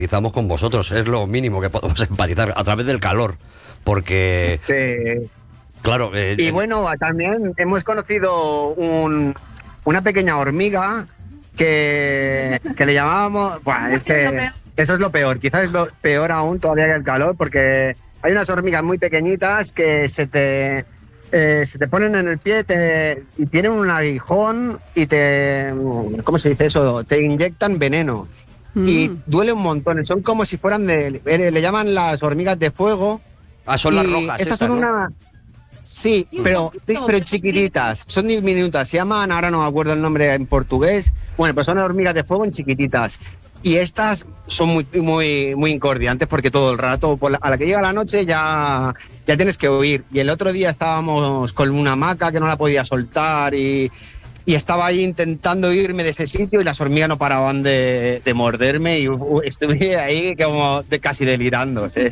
empatizamos con vosotros, es lo mínimo que podemos empatizar a través del calor, porque... Sí. Claro. Y bueno, también hemos conocido una pequeña hormiga que le llamábamos... Bueno, eso es lo peor, quizás es lo peor aún todavía que el calor, porque hay unas hormigas muy pequeñitas que se te ponen en el pie y tienen un aguijón y ¿cómo se dice eso? Te inyectan veneno. Y duele un montón, son como si fueran le llaman las hormigas de fuego. Son las rojas. Estas son ¿no? Sí, pero chiquititas, son diminutas, se llaman, ahora no me acuerdo el nombre en portugués, bueno, pero son hormigas de fuego en chiquititas. Y estas son muy, muy, muy incordiantes porque todo el rato, a la que llega la noche ya tienes que huir. Y el otro día estábamos con una hamaca que no la podía soltar y estaba ahí intentando irme de ese sitio y las hormigas no paraban de morderme y estuve ahí como casi delirando. Sí.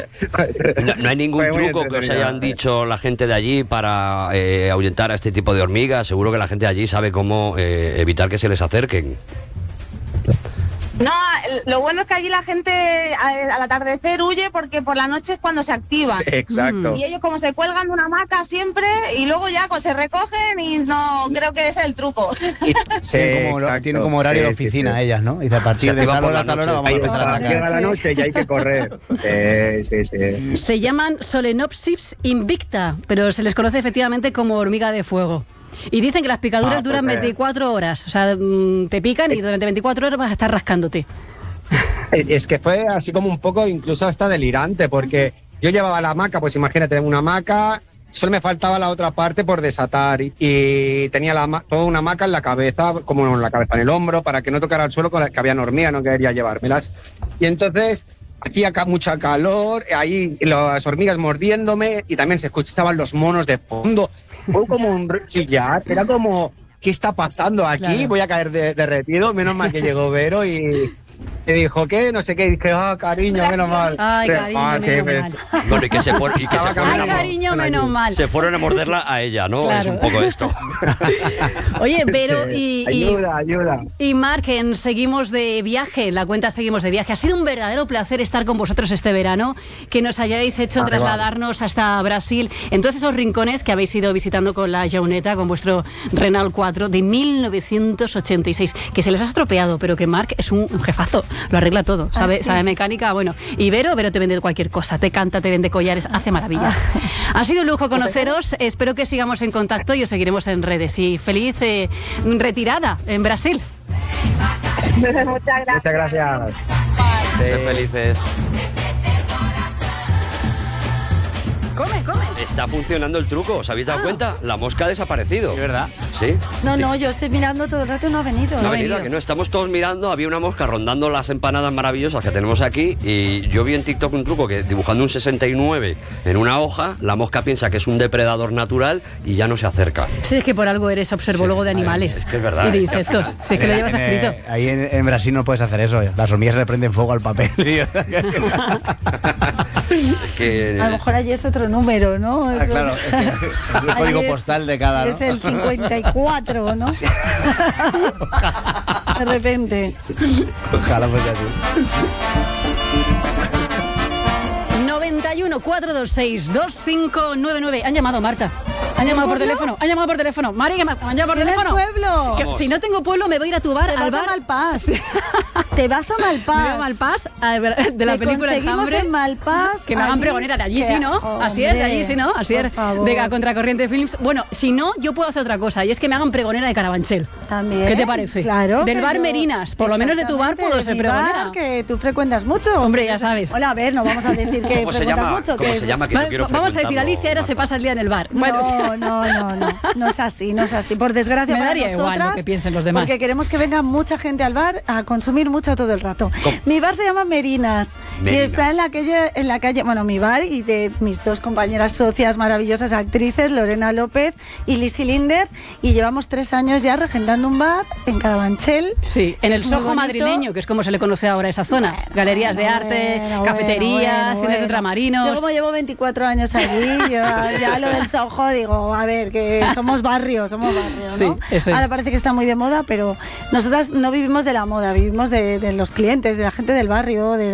No hay ningún truco que os hayan dicho la gente de allí para ahuyentar a este tipo de hormigas. Seguro que la gente de allí sabe cómo evitar que se les acerquen. No, lo bueno es que allí la gente al atardecer huye porque por la noche es cuando se activan. Sí, exacto. Y ellos como se cuelgan de una hamaca siempre y luego ya se recogen y no creo que ese es el truco. Sí, tienen como horario de oficina ellas, ¿no? Y a partir de tal hora a tal hora vamos a empezar a atacar. Llega la noche y hay que correr. Sí. Se llaman Solenopsis invicta, pero se les conoce efectivamente como hormiga de fuego. Y dicen que las picaduras duran 24 horas. O sea, te pican y durante 24 horas vas a estar rascándote. Es que fue así como un poco incluso hasta delirante, porque yo llevaba la hamaca, pues imagínate, una hamaca, solo me faltaba la otra parte por desatar y tenía toda una hamaca en la cabeza, como en la cabeza, en el hombro, para que no tocara el suelo con la que había hormigas, no quería llevármelas. Y entonces hacía mucha calor, ahí las hormigas mordiéndome y también se escuchaban los monos de fondo. Fue como un chillar, era como, ¿qué está pasando aquí? Claro. Voy a caer derretido, menos mal que llegó Vero y me dijo, ¿qué? No sé qué, y dije, cariño, menos mal. Ay, cariño, menos mal. Bueno, y que se fueron ay, cariño, menos mal. Se fueron a morderla a ella, ¿no? Claro. Es un poco esto. Oye, Vero ayuda. Y Marc, seguimos de viaje, la cuenta seguimos de viaje. Ha sido un verdadero placer estar con vosotros este verano, que nos hayáis hecho trasladarnos hasta Brasil, en todos esos rincones que habéis ido visitando con la Jauneta, con vuestro Renault 4 de 1986, que se les ha estropeado, pero que Marc es un jefazo. Lo arregla todo, sabe mecánica, bueno. Y Vero te vende cualquier cosa, te canta, te vende collares, hace maravillas. Ha sido un lujo conoceros, espero que sigamos en contacto y os seguiremos en redes. Y feliz retirada en Brasil. Muchas gracias. Sed felices. Come. Está funcionando el truco, ¿os habéis dado cuenta? La mosca ha desaparecido. ¿Es verdad? Sí. No, yo estoy mirando todo el rato y no ha venido. No ha venido, que no, estamos todos mirando, había una mosca rondando las empanadas maravillosas que tenemos aquí y yo vi en TikTok un truco que dibujando un 69 en una hoja, la mosca piensa que es un depredador natural y ya no se acerca. Sí, es que por algo eres observólogo de animales. Es que es verdad. Y de insectos. Si es que lo llevas escrito. Ahí en Brasil no puedes hacer eso. Las hormigas le prenden fuego al papel. Es que... A lo mejor allí es otro número, ¿no? Claro, es el código postal de cada, ¿no? Es el 54, ¿no? Sí. De repente. Ojalá fuese así. 91 426 2599. Han llamado, Marta. Han llamado por teléfono. Han llamado por teléfono. Mari, que me han llamado por teléfono. Pueblo? Que, si no tengo pueblo, me voy a ir a tu bar. Te al vas bar. a Malpás. Te vas a Malpás. Me voy a Malpás de la película Enjambre. En Malpás. Que me hagan pregonera de allí, sí, ¿no? Así es, de allí, sí, ¿no? Así es. De a Contracorriente Films. Bueno, si no, yo puedo hacer otra cosa y es que me hagan pregonera de Carabanchel. También. ¿Qué te parece? Claro. Del bar Merinas. Por lo menos de tu bar puedo ser pregonera. Que tú frecuentas mucho. Hombre, ya sabes. Hola, a ver, no vamos a decir que frecuentas mucho. ¿Cómo se llama? Que yo quiero vamos a decir, Alicia ahora se pasa el día en el bar. No es así. Por desgracia, me para daría nosotras, igual lo que piensen los demás. Porque queremos que venga mucha gente al bar a consumir mucho todo el rato. ¿Cómo? Mi bar se llama Merinas Y está en la calle, bueno, mi bar y de mis dos compañeras socias maravillosas actrices, Lorena López y Lizzy Linder, y llevamos 3 años ya regentando un bar en Carabanchel. Sí, en el Soho madrileño, que es como se le conoce ahora esa zona. Galerías de arte, cafeterías, cines de ultramarinos. Yo como llevo 24 años allí, ya lo del Soho digo, a ver, que somos barrio, ¿no? Sí, eso es. Ahora parece que está muy de moda, pero nosotras no vivimos de la moda, vivimos de los clientes, de la gente del barrio, de